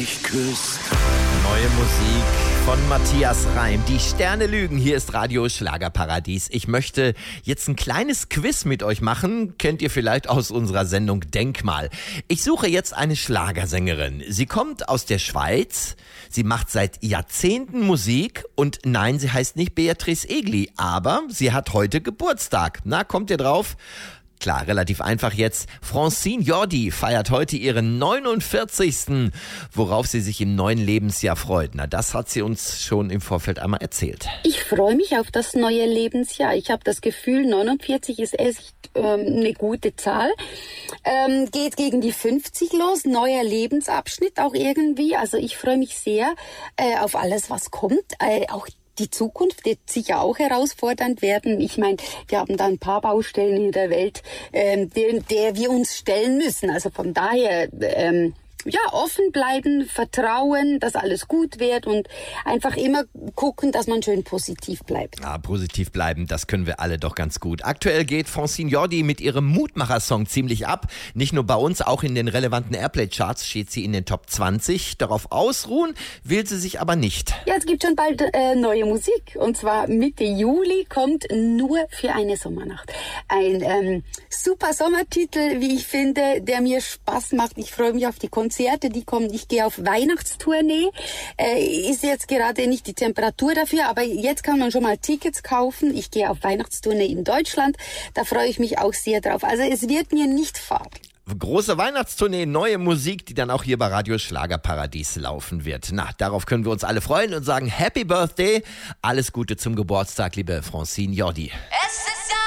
mich küsst. Neue Musik von Matthias Reim. Die Sterne lügen. Hier ist Radio Schlagerparadies. Ich möchte jetzt ein kleines Quiz mit euch machen. Kennt ihr vielleicht aus unserer Sendung Denkmal. Ich suche jetzt eine Schlagersängerin. Sie kommt aus der Schweiz. Sie macht seit Jahrzehnten Musik. Und nein, sie heißt nicht Beatrice Egli. Aber sie hat heute Geburtstag. Na, kommt ihr drauf? Klar, relativ einfach jetzt. Francine Jordi feiert heute ihren 49. Worauf sie sich im neuen Lebensjahr freut. Na, das hat sie uns schon im Vorfeld einmal erzählt. Ich freue mich auf das neue Lebensjahr. Ich habe das Gefühl, 49 ist echt eine gute Zahl. Geht gegen die 50 los. Neuer Lebensabschnitt auch irgendwie. Also ich freue mich sehr auf alles, was kommt. Auch die Zukunft wird sicher auch herausfordernd werden. Ich meine, wir haben da ein paar Baustellen in der Welt, der wir uns stellen müssen. Also von daher, offen bleiben, vertrauen, dass alles gut wird und einfach immer gucken, dass man schön positiv bleibt. Ja, positiv bleiben, das können wir alle doch ganz gut. Aktuell geht Francine Jordi mit ihrem Mutmacher-Song ziemlich ab. Nicht nur bei uns, auch in den relevanten Airplay-Charts steht sie in den Top 20. Darauf ausruhen will sie sich aber nicht. Ja, es gibt schon bald neue Musik. Und zwar Mitte Juli kommt Nur für eine Sommernacht. Ein super Sommertitel, wie ich finde, der mir Spaß macht. Ich freue mich auf die Konzerte, die kommen. Ich gehe auf Weihnachtstournee. Ist jetzt gerade nicht die Temperatur dafür, aber jetzt kann man schon mal Tickets kaufen. Ich gehe auf Weihnachtstournee in Deutschland. Da freue ich mich auch sehr drauf. Also es wird mir nicht fad. Große Weihnachtstournee, neue Musik, die dann auch hier bei Radio Schlagerparadies laufen wird. Na, darauf können wir uns alle freuen und sagen Happy Birthday. Alles Gute zum Geburtstag, liebe Francine Jordi.